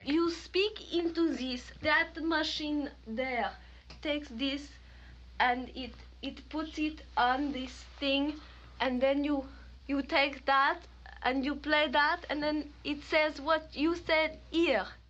You speak into this. That machine there takes this and it puts it on this thing, and then you take that and you play that, and then it says what you said here.